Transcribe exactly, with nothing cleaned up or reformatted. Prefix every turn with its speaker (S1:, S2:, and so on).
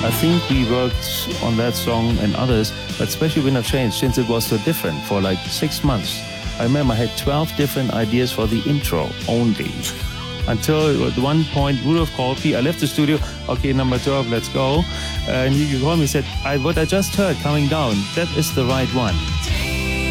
S1: I think we worked on that song and others, but especially Wind of Change, since it was so different for like six months. I remember I had twelve different ideas for the intro only. Until at one point, Rudolf called me. I left the studio. Okay, number twelve, let's go. Uh, and he called me and said, I, what I just heard coming down, that is the right one.